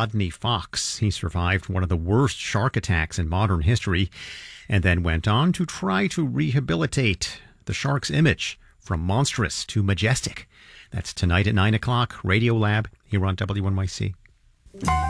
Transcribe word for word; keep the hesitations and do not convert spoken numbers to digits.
Rodney Fox. He survived one of the worst shark attacks in modern history and then went on to try to rehabilitate the shark's image from monstrous to majestic. That's tonight at nine o'clock, Radio Lab here on W N Y C.